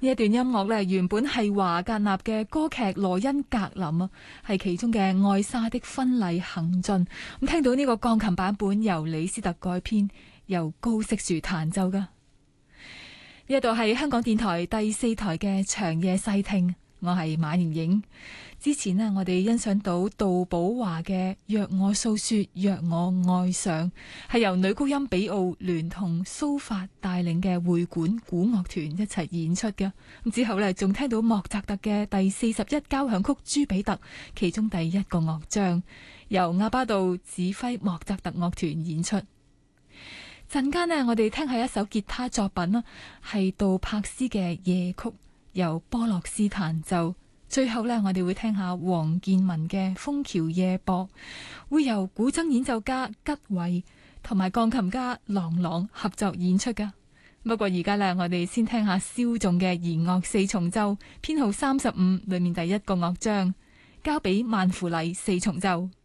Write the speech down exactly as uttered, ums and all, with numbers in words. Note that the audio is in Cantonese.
呢一段音樂咧，原本係華格納嘅歌劇《羅恩格林》啊，係其中嘅《愛莎的婚禮行進》。咁聽到呢個鋼琴版本由李斯特改編，由高色樹彈奏噶。呢一度係香港電台第四台嘅長夜細聽，我係馬盈盈。之前呢，我哋欣賞到杜寶華嘅《若我訴說，若我愛上》，係由女高音比奧聯同蘇法帶領嘅會館古樂團一齊演出嘅。咁之後呢，仲聽到莫扎特嘅第四十一交響曲《朱比特》，其中第一個樂章由阿巴杜指揮莫扎特樂團演出。陣間呢，我哋聽下一首吉他作品啦，係杜柏斯嘅夜曲，由波洛斯彈奏。最後呢，我哋會聽下黃建文嘅《楓橋夜泊》，會由古箏演奏家吉偉同埋鋼琴家郎朗合作演出噶。不過而家呢，我哋先聽下蕭仲嘅弦樂四重奏編號三十五裏面第一個樂章，交俾萬芙麗四重奏。